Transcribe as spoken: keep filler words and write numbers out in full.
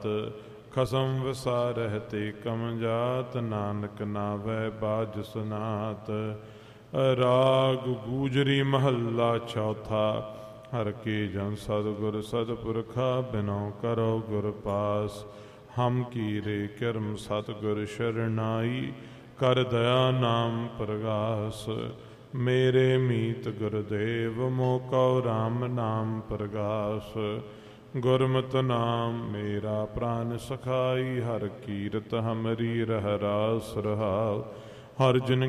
ਖਸਮ ਵਿਸਾਰਹਿ ਤੇ ਕਮ ਜਾਤ, ਨਾਨਕ ਨਾਵੈ ਬਾਜ ਸੁਨਾਤ। ਰਾਗ ਗੂਜਰੀ ਮਹੱਲਾ ਚੌਥਾ। ਹਰ ਕੇ ਜਨ ਸਤਿਗੁਰ ਸਤਿਪੁਰਖਾ, ਬਿਨਉ ਕਰੋ ਗੁਰ ਪਾਸ। ਹਮ ਕੀਰੇ ਕਿਰਮ ਸਤਿਗੁਰ ਸ਼ਰਨਾਈ, ਕਰ ਦਇਆ ਨਾਮ ਪ੍ਰਗਾਸ। ਮੇਰੇ ਮੀਤ ਗੁਰਦੇਵ, ਮੋਹ ਕਉ ਰਾਮ ਨਾਮ ਪ੍ਰਗਾਸ। ਗੁਰਮਤਿ ਨਾਮ ਮੇਰਾ ਪ੍ਰਾਨ ਸਖਾਈ, ਹਰ ਕੀਰਤ ਹਮਰੀ ਰਹਿ ਰਾਸ ਰਹਾਉ। ਹਰ ਜਨ